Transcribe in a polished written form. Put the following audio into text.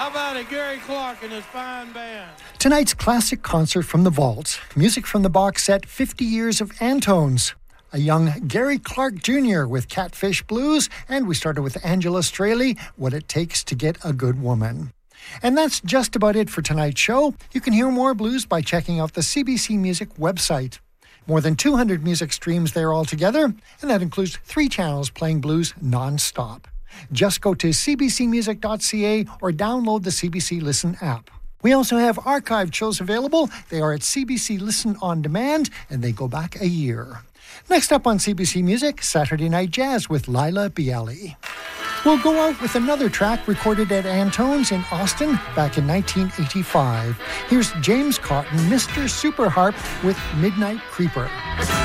How about it, Gary Clark and his fine band? Tonight's classic concert from the vaults. Music from the box set 50 Years of Antones. A young Gary Clark Jr. with Catfish Blues, and we started with Angela Straley, What It Takes to Get a Good Woman. And that's just about it for tonight's show. You can hear more blues by checking out the CBC Music website. More than 200 music streams there altogether, and that includes 3 channels playing blues non-stop. Just go to cbcmusic.ca or download the CBC Listen app. We also have archived shows available. They are at CBC Listen On Demand, and they go back a year. Next up on CBC Music, Saturday Night Jazz with Lila Bialy. We'll go out with another track recorded at Antone's in Austin back in 1985. Here's James Cotton, Mr. Superharp with Midnight Creeper.